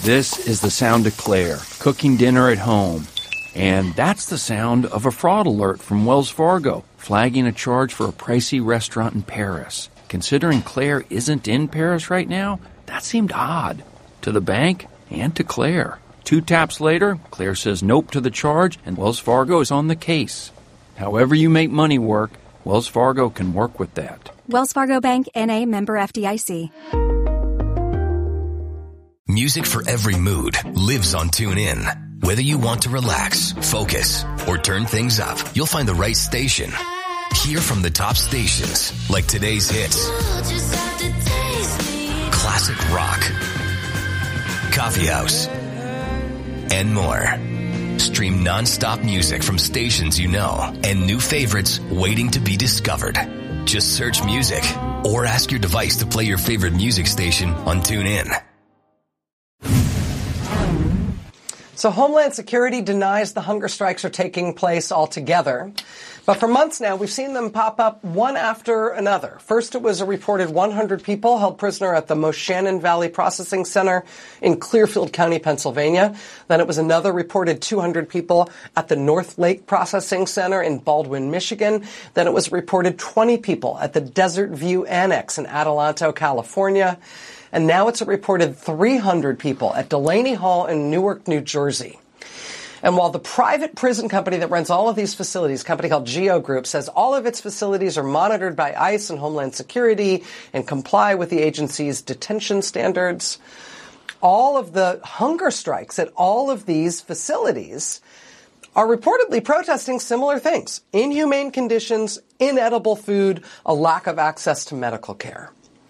This is the sound of Claire, cooking dinner at home. And that's the sound of a fraud alert from Wells Fargo, flagging a charge for a pricey restaurant in Paris. Considering Claire isn't in Paris right now, that seemed odd. To the bank and to Claire. 2 taps later, Claire says nope to the charge, and Wells Fargo is on the case. However you make money work, Wells Fargo can work with that. Wells Fargo Bank, N.A., member FDIC. Music for every mood lives on TuneIn. Whether you want to relax, focus, or turn things up, you'll find the right station. Hear from the top stations, like today's hits, classic rock, coffee house, and more. Stream non-stop music from stations you know and new favorites waiting to be discovered. Just search music or ask your device to play your favorite music station on TuneIn. So Homeland Security denies the hunger strikes are taking place altogether. But for months now, we've seen them pop up one after another. First, it was a reported 100 people held prisoner at the Moshannon Valley Processing Center in Clearfield County, Pennsylvania. Then it was another reported 200 people at the North Lake Processing Center in Baldwin, Michigan. Then it was reported 20 people at the Desert View Annex in Adelanto, California. And now it's a reported 300 people at Delaney Hall in Newark, New Jersey. And while the private prison company that runs all of these facilities, a company called Geo Group, says all of its facilities are monitored by ICE and Homeland Security and comply with the agency's detention standards, all of the hunger strikes at all of these facilities are reportedly protesting similar things: inhumane conditions, inedible food, a lack of access to medical care.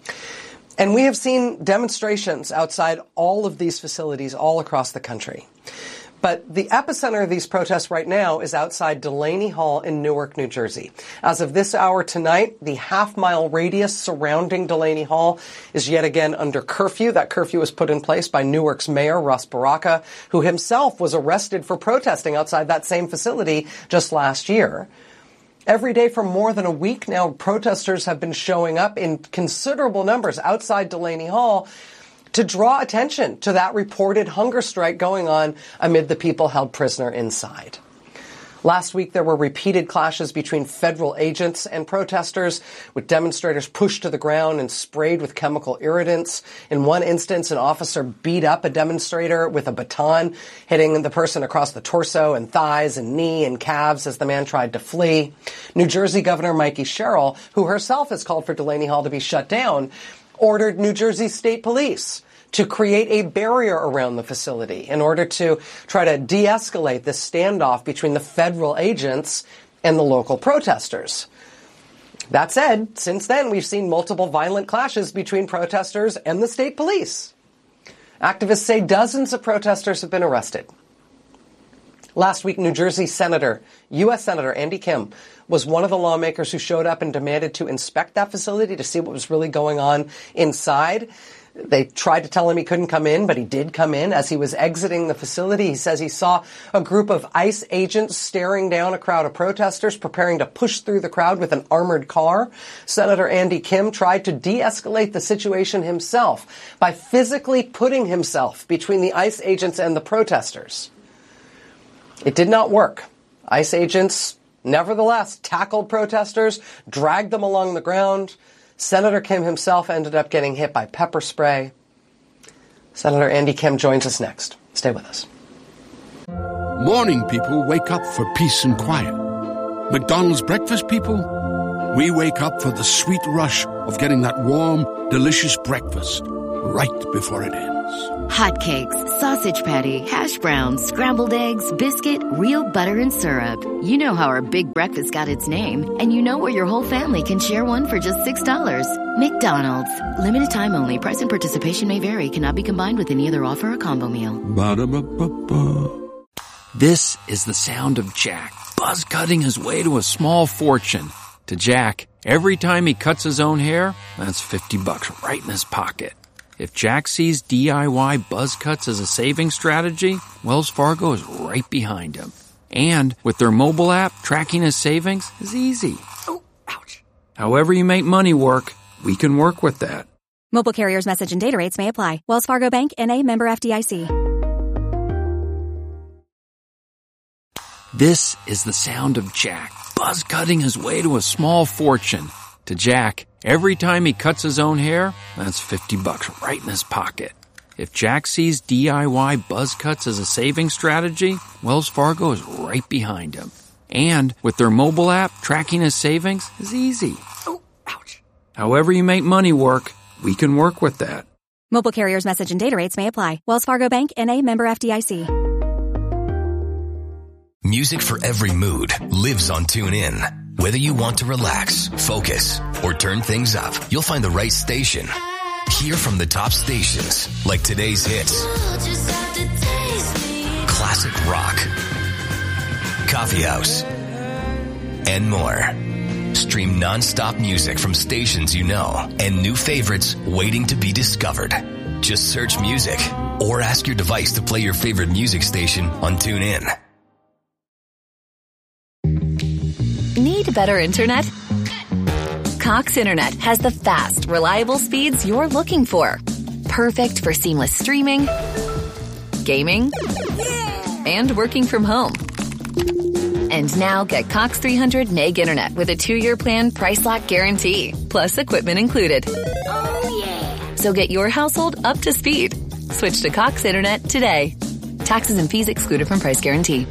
And we have seen demonstrations outside all of these facilities all across the country. But the epicenter of these protests right now is outside Delaney Hall in Newark, New Jersey. As of this hour tonight, the half-mile radius surrounding Delaney Hall is yet again under curfew. That curfew was put in place by Newark's mayor, Russ Baraka, who himself was arrested for protesting outside that same facility just last year. Every day for more than a week now, protesters have been showing up in considerable numbers outside Delaney Hall to draw attention to that reported hunger strike going on amid the people held prisoner inside. Last week, there were repeated clashes between federal agents and protesters, with demonstrators pushed to the ground and sprayed with chemical irritants. In one instance, an officer beat up a demonstrator with a baton, hitting the person across the torso and thighs and knee and calves as the man tried to flee. New Jersey Governor Mikey Sherrill, who herself has called for Delaney Hall to be shut down, ordered New Jersey State Police to create a barrier around the facility in order to try to de-escalate this standoff between the federal agents and the local protesters. That said, since then, we've seen multiple violent clashes between protesters and the state police. Activists say dozens of protesters have been arrested. Last week, New Jersey U.S. Senator Andy Kim was one of the lawmakers who showed up and demanded to inspect that facility to see what was really going on inside. They tried to tell him he couldn't come in, but he did come in. As he was exiting the facility, he says he saw a group of ICE agents staring down a crowd of protesters, preparing to push through the crowd with an armored car. Senator Andy Kim tried to de-escalate the situation himself by physically putting himself between the ICE agents and the protesters. It did not work. ICE agents, nevertheless, tackled protesters, dragged them along the ground. Senator Kim himself ended up getting hit by pepper spray. Senator Andy Kim joins us next. Stay with us. Morning people wake up for peace and quiet. McDonald's breakfast people, we wake up for the sweet rush of getting that warm, delicious breakfast right before it ends. Hotcakes, sausage patty, hash browns, scrambled eggs, biscuit, real butter and syrup. You know how our big breakfast got its name, and you know where your whole family can share one for just $6. McDonald's. Limited time only. Price and participation may vary. Cannot be combined with any other offer or combo meal. Ba-da-ba-ba-ba. This is the sound of Jack, buzz cutting his way to a small fortune. To Jack, every time he cuts his own hair, that's $50 right in his pocket. If Jack sees DIY buzz cuts as a saving strategy, Wells Fargo is right behind him. And with their mobile app, tracking his savings is easy. Oh, ouch. However you make money work, we can work with that. Mobile carriers' message and data rates may apply. Wells Fargo Bank, N.A., member FDIC. This is the sound of Jack buzz cutting his way to a small fortune. To Jack, every time he cuts his own hair, that's $50 right in his pocket. If Jack sees DIY buzz cuts as a saving strategy, Wells Fargo is right behind him. And with their mobile app, tracking his savings is easy. Oh, ouch. However you make money work, we can work with that. Mobile carriers' message and data rates may apply. Wells Fargo Bank, N.A., member FDIC. Music for every mood lives on TuneIn. Whether you want to relax, focus, or turn things up, you'll find the right station. Hear from the top stations, like today's hits, classic rock, coffee house, and more. Stream non-stop music from stations you know and new favorites waiting to be discovered. Just search music or ask your device to play your favorite music station on TuneIn. Need better internet? Cox Internet has the fast, reliable speeds you're looking for. Perfect for seamless streaming, gaming, and working from home. And now get Cox 300 meg internet with a 2-year plan price lock guarantee, plus equipment included. Oh yeah! So get your household up to speed. Switch to Cox Internet today. Taxes and fees excluded from price guarantee.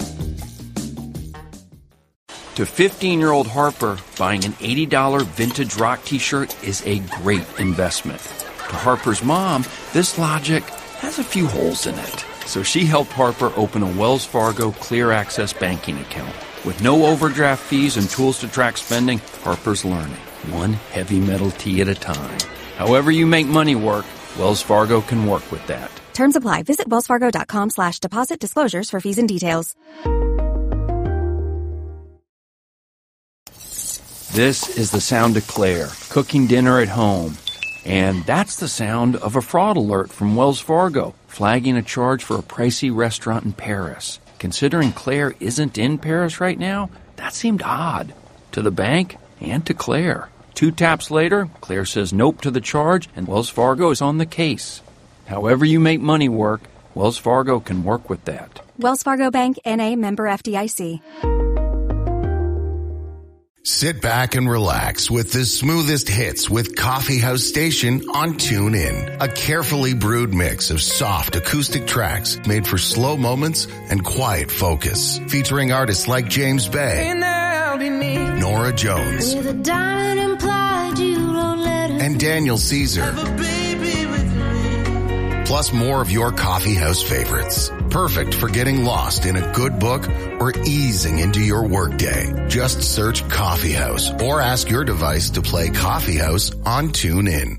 To 15-year-old Harper, buying an $80 vintage rock t-shirt is a great investment. To Harper's mom, this logic has a few holes in it. So she helped Harper open a Wells Fargo Clear Access banking account. With no overdraft fees and tools to track spending, Harper's learning, one heavy metal tee at a time. However you make money work, Wells Fargo can work with that. Terms apply. Visit wellsfargo.com/deposit disclosures for fees and details. This is the sound of Claire, cooking dinner at home. And that's the sound of a fraud alert from Wells Fargo, flagging a charge for a pricey restaurant in Paris. Considering Claire isn't in Paris right now, that seemed odd. To the bank and to Claire. 2 taps later, Claire says nope to the charge, and Wells Fargo is on the case. However you make money work, Wells Fargo can work with that. Wells Fargo Bank, N.A., member FDIC. Sit back and relax with the smoothest hits with Coffee House Station on TuneIn. A carefully brewed mix of soft acoustic tracks made for slow moments and quiet focus. Featuring artists like James Bay, Nora Jones, and Daniel Caesar. Plus more of your coffee house favorites. Perfect for getting lost in a good book or easing into your workday. Just search Coffee House or ask your device to play Coffee House on TuneIn.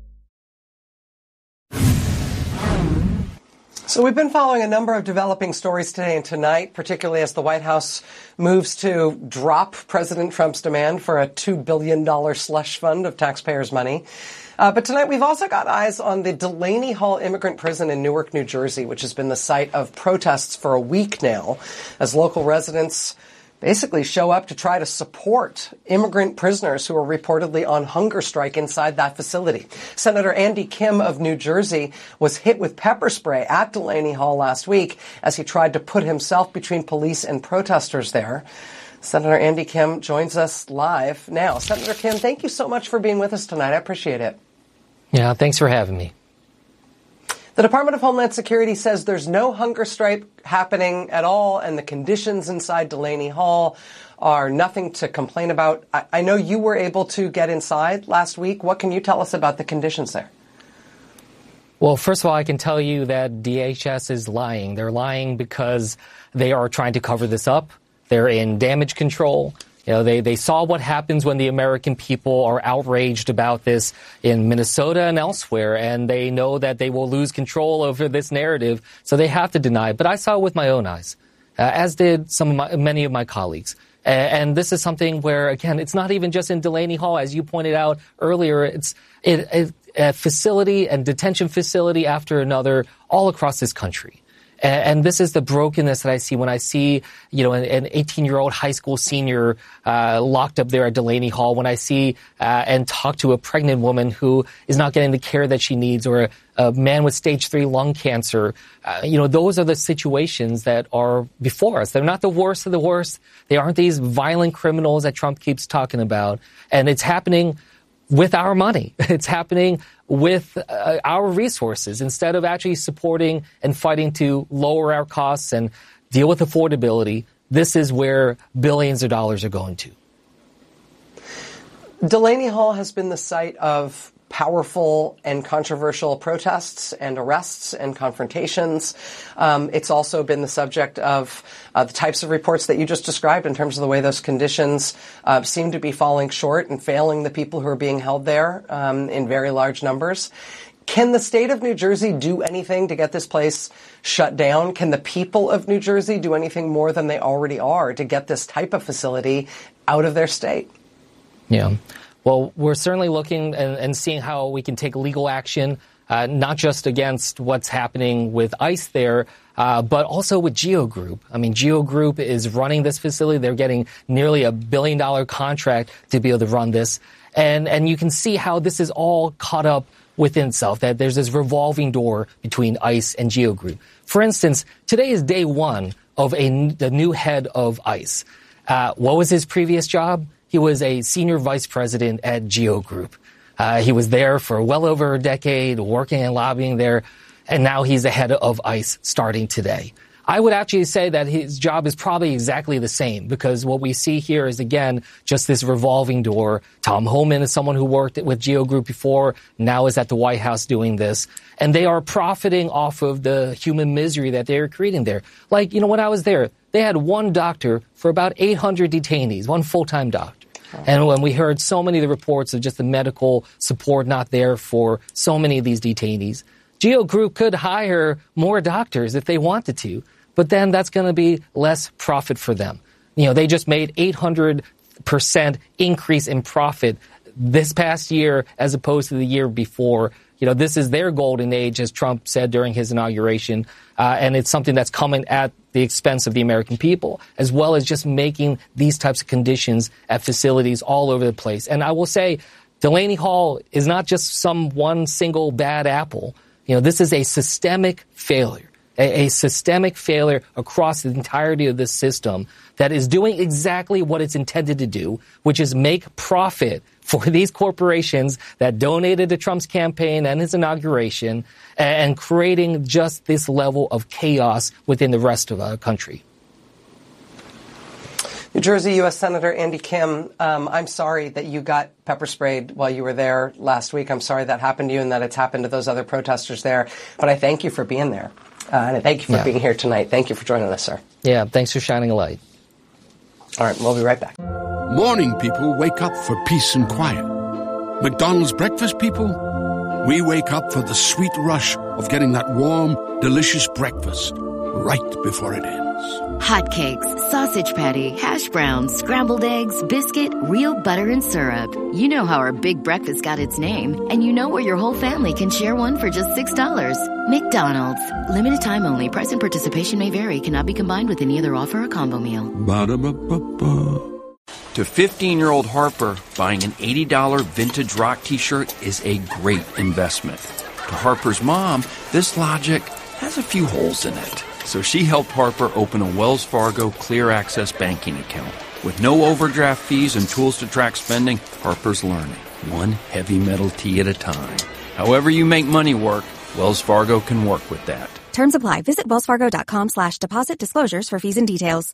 So we've been following a number of developing stories today and tonight, particularly as the White House moves to drop President Trump's demand for a $2 billion slush fund of taxpayers' money. But tonight we've also got eyes on the Delaney Hall Immigrant Prison in Newark, New Jersey, which has been the site of protests for a week now, as local residents basically show up to try to support immigrant prisoners who are reportedly on hunger strike inside that facility. Senator Andy Kim of New Jersey was hit with pepper spray at Delaney Hall last week as he tried to put himself between police and protesters there. Senator Andy Kim joins us live now. Senator Kim, thank you so much for being with us tonight. I appreciate it. Yeah, thanks for having me. The Department of Homeland Security says there's no hunger strike happening at all, and the conditions inside Delaney Hall are nothing to complain about. I know you were able to get inside last week. What can you tell us about the conditions there? Well, first of all, I can tell you that DHS is lying. They're lying because they are trying to cover this up. They're in damage control. You know, they saw what happens when the American people are outraged about this in Minnesota and elsewhere, and they know that they will lose control over this narrative, so they have to deny it. But I saw it with my own eyes, as did many of my colleagues. And this is something where, again, it's not even just in Delaney Hall, as you pointed out earlier. It's a facility and detention facility after another all across this country. And this is the brokenness that I see when I see, an 18-year-old high school senior locked up there at Delaney Hall, when I see and talk to a pregnant woman who is not getting the care that she needs, or a man with stage 3 lung cancer. Those are the situations that are before us. They're not the worst of the worst. They aren't these violent criminals that Trump keeps talking about. And it's happening with our money. It's happening with our resources. Instead of actually supporting and fighting to lower our costs and deal with affordability, this is where billions of dollars are going to. Delaney Hall has been the site of powerful and controversial protests and arrests and confrontations. It's also been the subject of the types of reports that you just described in terms of the way those conditions seem to be falling short and failing the people who are being held there in very large numbers. Can the state of New Jersey do anything to get this place shut down? Can the people of New Jersey do anything more than they already are to get this type of facility out of their state? Yeah. Well, we're certainly looking and seeing how we can take legal action, not just against what's happening with ICE there, but also with GEO Group. I mean, GEO Group is running this facility. They're getting nearly $1 billion contract to be able to run this. And you can see how this is all caught up within itself, that there's this revolving door between ICE and GEO Group. For instance, today is day one of the new head of ICE. What was his previous job? He was a senior vice president at GEO Group. He was there for well over a decade, working and lobbying there, and now he's the head of ICE starting today. I would actually say that his job is probably exactly the same, because what we see here is, again, just this revolving door. Tom Homan is someone who worked with GEO Group before, now is at the White House doing this. And they are profiting off of the human misery that they're creating there. Like, when I was there, they had one doctor for about 800 detainees, one full-time doctor. And when we heard so many of the reports of just the medical support not there for so many of these detainees, GEO Group could hire more doctors if they wanted to, but then that's going to be less profit for them. They just made 800% increase in profit this past year as opposed to the year before. This is their golden age, as Trump said during his inauguration, and it's something that's coming at the expense of the American people, as well as just making these types of conditions at facilities all over the place. And I will say, Delaney Hall is not just some one single bad apple. This is a systemic failure, a systemic failure across the entirety of this system that is doing exactly what it's intended to do, which is make profit for these corporations that donated to Trump's campaign and his inauguration, and creating just this level of chaos within the rest of our country. New Jersey U.S. Senator Andy Kim, I'm sorry that you got pepper sprayed while you were there last week. I'm sorry that happened to you and that it's happened to those other protesters there. But I thank you for being there. And I thank you for being here tonight. Thank you for joining us, sir. Yeah, thanks for shining a light. All right, we'll be right back. Morning people wake up for peace and quiet. McDonald's breakfast people, we wake up for the sweet rush of getting that warm, delicious breakfast right before it ends. Hotcakes, sausage patty, hash browns, scrambled eggs, biscuit, real butter and syrup. You know how our big breakfast got its name, and you know where your whole family can share one for just $6. McDonald's. Limited time only. Price and participation may vary. Cannot be combined with any other offer or combo meal. Ba-da-ba-ba-ba. To 15-year-old Harper, buying an $80 vintage rock t-shirt is a great investment. To Harper's mom, this logic has a few holes in it. So she helped Harper open a Wells Fargo Clear Access banking account. With no overdraft fees and tools to track spending, Harper's learning, one heavy metal tea at a time. However you make money work, Wells Fargo can work with that. Terms apply. Visit wellsfargo.com/deposit disclosures for fees and details.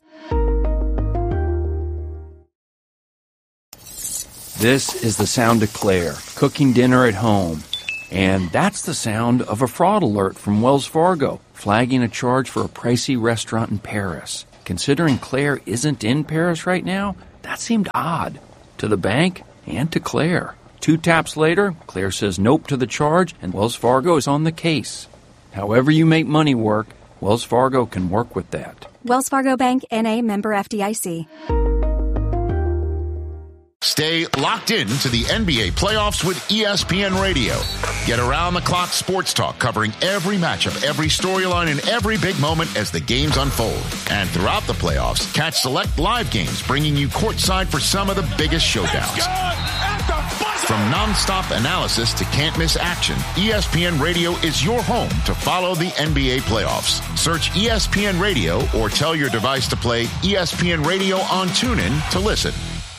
This is the sound of Claire, cooking dinner at home. And that's the sound of a fraud alert from Wells Fargo, flagging a charge for a pricey restaurant in Paris. Considering Claire isn't in Paris right now, that seemed odd to the bank and to Claire. 2 taps later, Claire says nope to the charge, and Wells Fargo is on the case. However you make money work, Wells Fargo can work with that. Wells Fargo Bank, N.A., member FDIC. Stay locked in to the NBA playoffs with ESPN Radio. Get around-the-clock sports talk covering every matchup, every storyline, and every big moment as the games unfold. And throughout the playoffs, catch select live games bringing you courtside for some of the biggest showdowns. From nonstop analysis to can't-miss action, ESPN Radio is your home to follow the NBA playoffs. Search ESPN Radio or tell your device to play ESPN Radio on TuneIn to listen.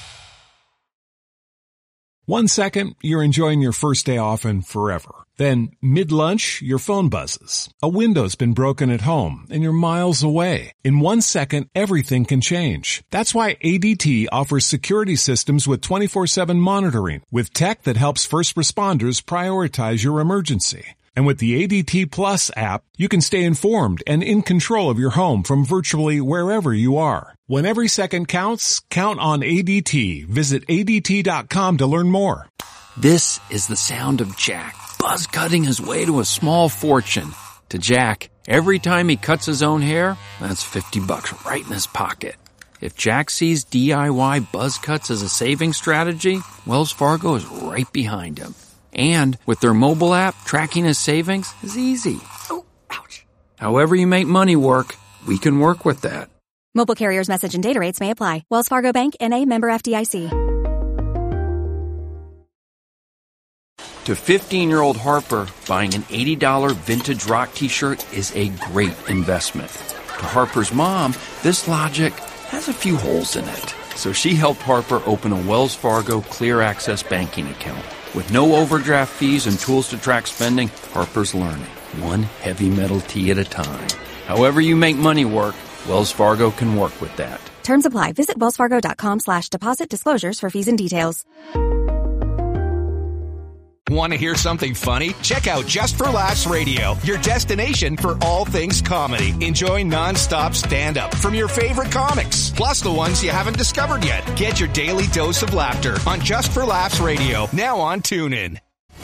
1 second, you're enjoying your first day off and forever. Then, mid-lunch, your phone buzzes. A window's been broken at home, and you're miles away. In 1 second, everything can change. That's why ADT offers security systems with 24/7 monitoring, with tech that helps first responders prioritize your emergency. And with the ADT Plus app, you can stay informed and in control of your home from virtually wherever you are. When every second counts, count on ADT. Visit ADT.com to learn more. This is the sound of Jack buzz cutting his way to a small fortune. To Jack, every time he cuts his own hair, that's $50 right in his pocket. If Jack sees DIY buzz cuts as a saving strategy, Wells Fargo is right behind him. And with their mobile app, tracking his savings is easy. Oh, ouch. However you make money work, we can work with that. Mobile carriers' message and data rates may apply. Wells Fargo Bank, N.A., member FDIC. To 15-year-old Harper, buying an $80 vintage rock t-shirt is a great investment. To Harper's mom, this logic has a few holes in it. So she helped Harper open a Wells Fargo Clear Access banking account. With no overdraft fees and tools to track spending, Harper's learning, one heavy metal tee at a time. However you make money work, Wells Fargo can work with that. Terms apply. Visit wellsfargo.com/deposit disclosures for fees and details. Want to hear something funny? Check out Just for Laughs Radio, your destination for all things comedy. Enjoy nonstop stand-up from your favorite comics, plus the ones you haven't discovered yet. Get your daily dose of laughter on Just for Laughs Radio, now on TuneIn.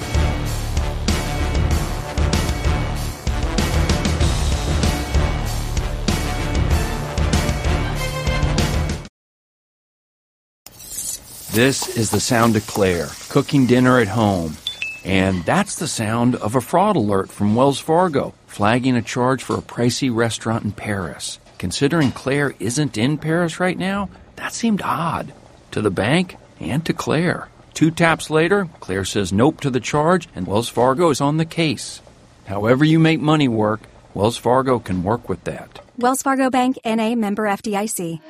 This is the sound of Claire, cooking dinner at home. And that's the sound of a fraud alert from Wells Fargo, flagging a charge for a pricey restaurant in Paris. Considering Claire isn't in Paris right now, that seemed odd. To the bank and to Claire. 2 taps later, Claire says nope to the charge, and Wells Fargo is on the case. However you make money work, Wells Fargo can work with that. Wells Fargo Bank, N.A., member FDIC.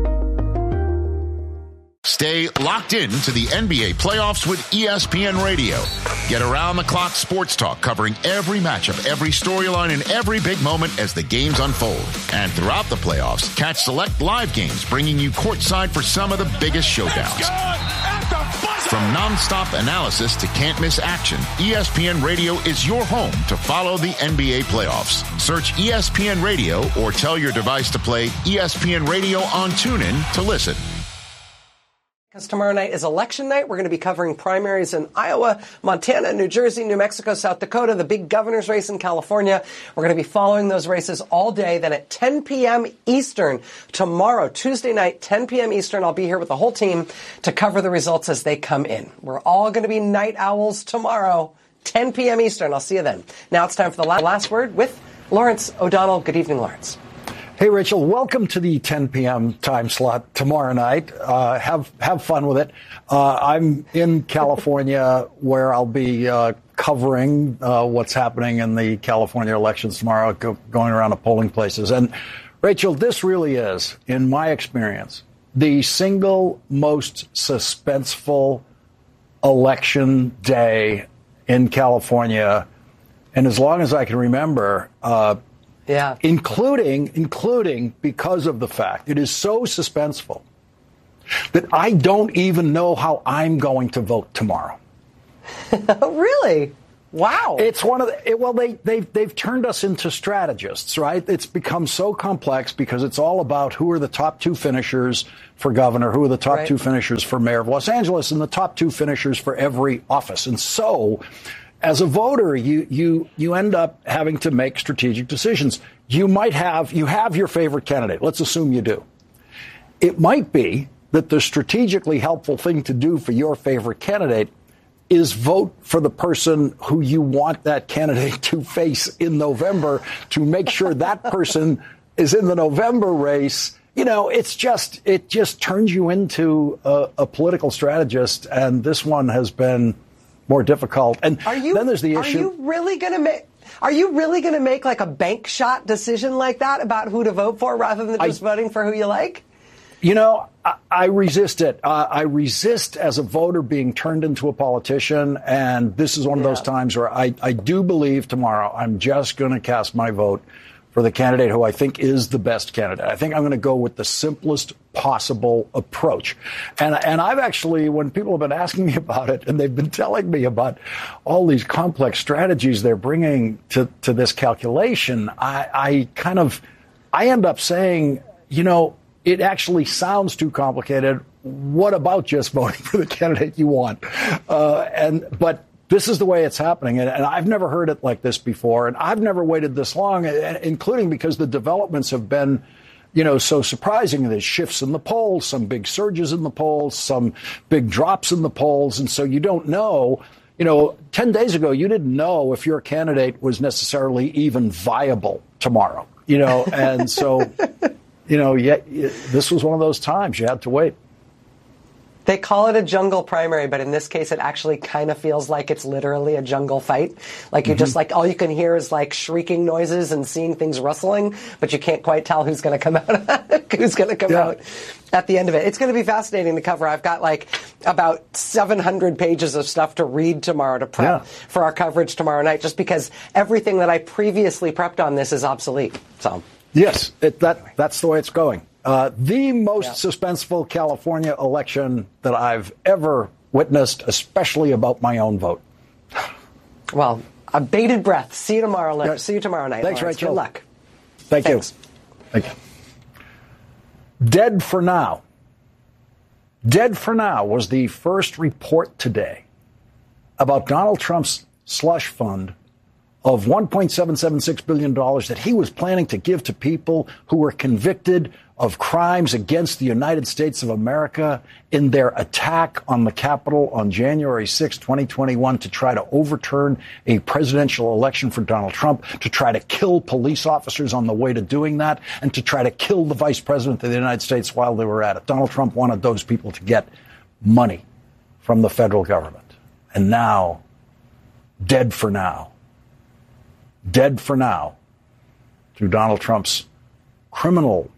Stay locked in to the NBA playoffs with ESPN Radio. Get around-the-clock sports talk covering every matchup, every storyline, and every big moment as the games unfold. And throughout the playoffs, catch select live games bringing you courtside for some of the biggest showdowns. From nonstop analysis to can't-miss action, ESPN Radio is your home to follow the NBA playoffs. Search ESPN Radio or tell your device to play ESPN Radio on TuneIn to listen. Because tomorrow night is election night. We're going to be covering primaries in Iowa, Montana, New Jersey, New Mexico, South Dakota, the big governor's race in California. We're going to be following those races all day. Then at 10 p.m. Eastern tomorrow, Tuesday night, 10 p.m. Eastern, I'll be here with the whole team to cover the results as they come in. We're all going to be night owls tomorrow, 10 p.m. Eastern. I'll see you then. Now it's time for the last word with Lawrence O'Donnell. Good evening, Lawrence. Hey, Rachel, welcome to the 10 p.m. time slot tomorrow night. Have fun with it. I'm in California where I'll be covering what's happening in the California elections tomorrow, going around to polling places. And, Rachel, this really is, in my experience, the single most suspenseful election day in California. And as long as I can remember, including because of the fact it is so suspenseful that I don't even know how I'm going to vote tomorrow. Really? Wow. It's one of the, they've turned us into strategists, right? It's become so complex because it's all about who are the top 2 finishers for governor, who are the top 2 finishers for mayor of Los Angeles, and the top 2 finishers for every office. And so, as a voter, you end up having to make strategic decisions. You have your favorite candidate. Let's assume you do. It might be that the strategically helpful thing to do for your favorite candidate is vote for the person who you want that candidate to face in November to make sure that person is in the November race. You know, it just turns you into a political strategist, and this one has been more difficult. And then there's the issue. Are you really going to make like a bank shot decision like that about who to vote for rather than just voting for who you like? You know, I resist it. I resist as a voter being turned into a politician. And this is one of those times where I do believe tomorrow I'm just going to cast my vote for the candidate who I think is the best candidate. I think I'm going to go with the simplest possible approach. And I've actually, when people have been asking me about it and they've been telling me about all these complex strategies they're bringing to this calculation, I end up saying, you know, it actually sounds too complicated. What about just voting for the candidate you want? But this is the way it's happening, and I've never heard it like this before, and I've never waited this long, including because the developments have been, you know, so surprising. There's shifts in the polls, some big surges in the polls, some big drops in the polls, and so you don't know. You know, 10 days ago, you didn't know if your candidate was necessarily even viable tomorrow, you know, and so... You know, this was one of those times you had to wait. They call it a jungle primary, but in this case, it actually kind of feels like it's literally a jungle fight. Like you're just like, all you can hear is like shrieking noises and seeing things rustling, but you can't quite tell who's going to come out, out at the end of it. It's going to be fascinating to cover. I've got like about 700 pages of stuff to read tomorrow to prep for our coverage tomorrow night, just because everything that I previously prepped on this is obsolete. So. Yes, that's the way it's going. The most suspenseful California election that I've ever witnessed, especially about my own vote. Well, a bated breath. See you tomorrow. See you tomorrow night. Thanks, Lawrence. Rachel. Good luck. Thanks. Thank you. Dead for now. Dead for now was the first report today about Donald Trump's slush fund of $1.776 billion that he was planning to give to people who were convicted of crimes against the United States of America in their attack on the Capitol on January 6, 2021, to try to overturn a presidential election for Donald Trump, to try to kill police officers on the way to doing that, and to try to kill the vice president of the United States while they were at it. Donald Trump wanted those people to get money from the federal government. And now, dead for now. Dead for now through Donald Trump's criminal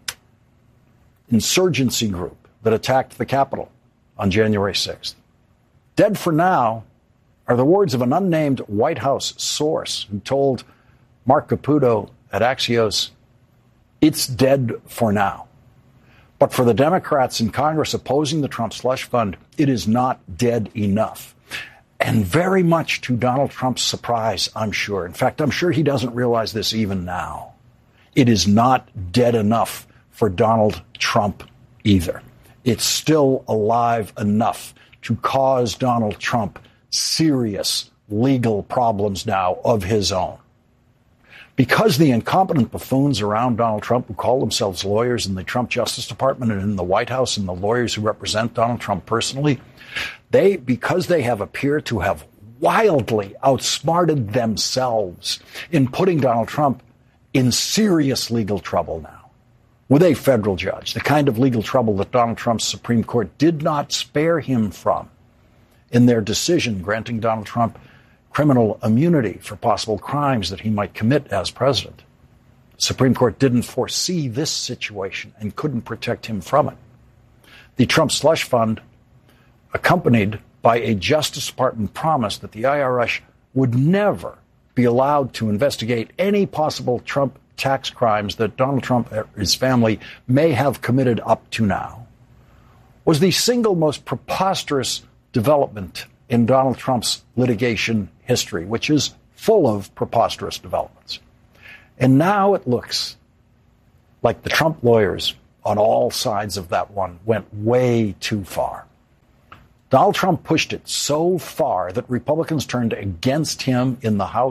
insurgency group that attacked the Capitol on January 6th. Dead for now are the words of an unnamed White House source who told Mark Caputo at Axios, it's dead for now. But for the Democrats in Congress opposing the Trump slush fund, it is not dead enough. And very much to Donald Trump's surprise, I'm sure. In fact, I'm sure he doesn't realize this even now. It is not dead enough for Donald Trump either. It's still alive enough to cause Donald Trump serious legal problems now of his own. Because the incompetent buffoons around Donald Trump who call themselves lawyers in the Trump Justice Department and in the White House and the lawyers who represent Donald Trump personally, because they have appeared to have wildly outsmarted themselves in putting Donald Trump in serious legal trouble now with a federal judge, the kind of legal trouble that Donald Trump's Supreme Court did not spare him from in their decision granting Donald Trump criminal immunity for possible crimes that he might commit as president. The Supreme Court didn't foresee this situation and couldn't protect him from it. The Trump slush fund, accompanied by a Justice Department promise that the IRS would never be allowed to investigate any possible Trump tax crimes that Donald Trump or his family may have committed up to now, was the single most preposterous development in Donald Trump's litigation history, which is full of preposterous developments. And now it looks like the Trump lawyers on all sides of that one went way too far. Donald Trump pushed it so far that Republicans turned against him in the House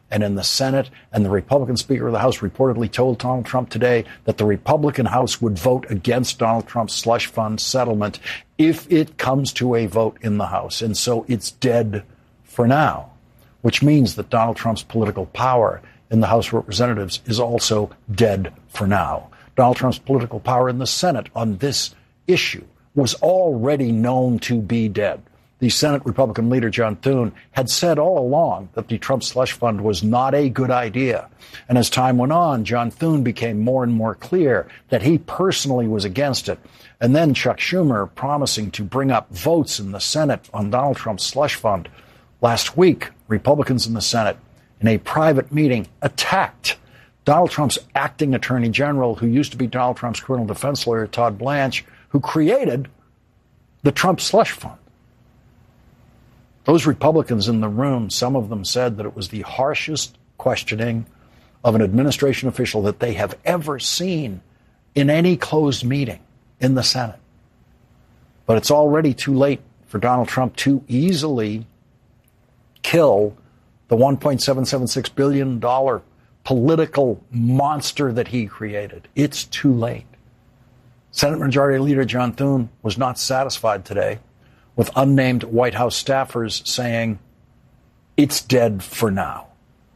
and in the Senate. And the Republican Speaker of the House reportedly told Donald Trump today that the Republican House would vote against Donald Trump's slush fund settlement if it comes to a vote in the House. And so it's dead for now, which means that Donald Trump's political power in the House of Representatives is also dead for now. Donald Trump's political power in the Senate on this issue was already known to be dead. The Senate Republican leader, John Thune, had said all along that the Trump slush fund was not a good idea. And as time went on, John Thune became more and more clear that he personally was against it. And then Chuck Schumer promising to bring up votes in the Senate on Donald Trump's slush fund. Last week, Republicans in the Senate, in a private meeting, attacked Donald Trump's acting attorney general, who used to be Donald Trump's criminal defense lawyer, Todd Blanche, who created the Trump slush fund. Those Republicans in the room, some of them said that it was the harshest questioning of an administration official that they have ever seen in any closed meeting in the Senate. But it's already too late for Donald Trump to easily kill the $1.776 billion political monster that he created. It's too late. Senate Majority Leader John Thune was not satisfied today with unnamed White House staffers saying it's dead for now.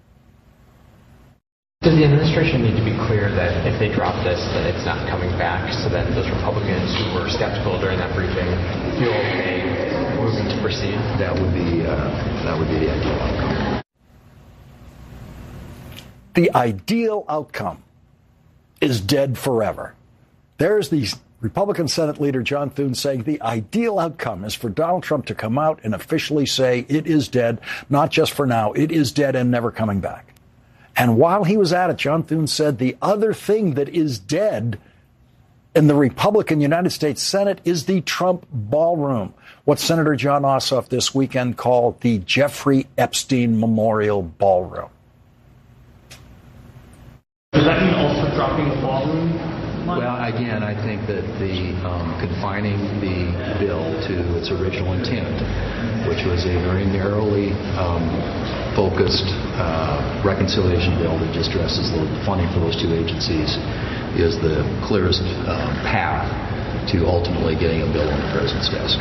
Does the administration need to be clear that if they drop this, that it's not coming back, so that those Republicans who were skeptical during that briefing feel okay moving to proceed? That would be the ideal outcome. The ideal outcome is dead forever. There's the Republican Senate leader John Thune saying the ideal outcome is for Donald Trump to come out and officially say it is dead, not just for now, it is dead and never coming back. And while he was at it, John Thune said the other thing that is dead in the Republican United States Senate is the Trump ballroom, what Senator John Ossoff this weekend called the Jeffrey Epstein Memorial Ballroom. Does that mean also dropping the ballroom? Well, again, I think that the confining the bill to its original intent, which was a very narrowly focused reconciliation bill that just addresses the funding for those two agencies, is the clearest path to ultimately getting a bill on the president's desk.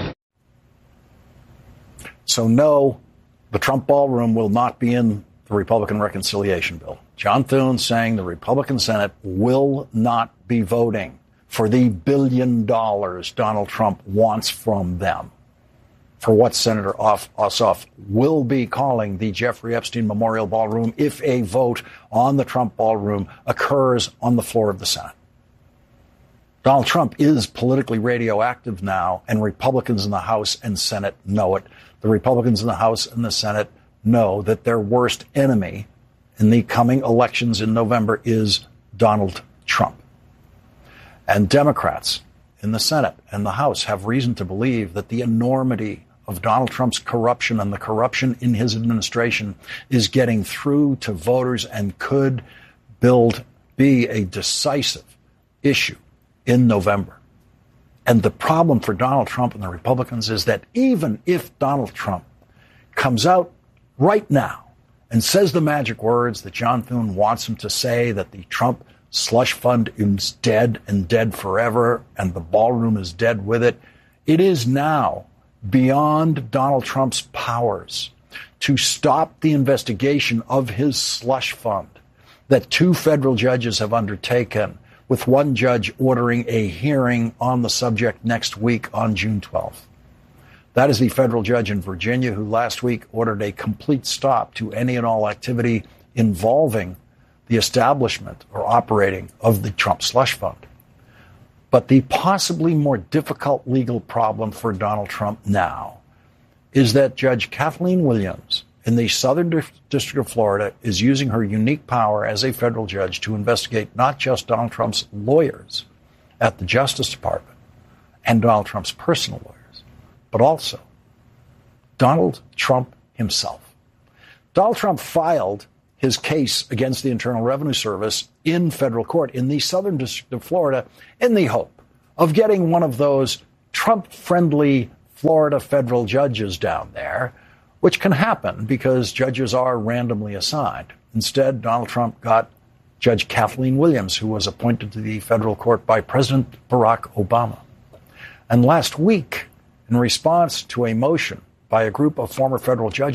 So no, the Trump ballroom will not be in the Republican reconciliation bill. John Thune saying the Republican Senate will not be voting for the $1 billion Donald Trump wants from them, for what Senator Ossoff will be calling the Jeffrey Epstein Memorial Ballroom if a vote on the Trump ballroom occurs on the floor of the Senate. Donald Trump is politically radioactive now, and Republicans in the House and Senate know it. The Republicans in the House and the Senate know that their worst enemy in the coming elections in November is Donald Trump. And Democrats in the Senate and the House have reason to believe that the enormity of Donald Trump's corruption and the corruption in his administration is getting through to voters and could be a decisive issue in November. And the problem for Donald Trump and the Republicans is that even if Donald Trump comes out right now and says the magic words that John Thune wants him to say, that the Trump slush fund is dead and dead forever and the ballroom is dead with it, it is now beyond Donald Trump's powers to stop the investigation of his slush fund that two federal judges have undertaken, with one judge ordering a hearing on the subject next week on June 12th. That is the federal judge in Virginia who last week ordered a complete stop to any and all activity involving the establishment or operating of the Trump slush fund. But the possibly more difficult legal problem for Donald Trump now is that Judge Kathleen Williams in the Southern District of Florida is using her unique power as a federal judge to investigate not just Donald Trump's lawyers at the Justice Department and Donald Trump's personal lawyers, but also Donald Trump himself. Donald Trump filed his case against the Internal Revenue Service in federal court in the Southern District of Florida in the hope of getting one of those Trump-friendly Florida federal judges down there, which can happen because judges are randomly assigned. Instead, Donald Trump got Judge Kathleen Williams, who was appointed to the federal court by President Barack Obama. And last week, in response to a motion by a group of former federal judges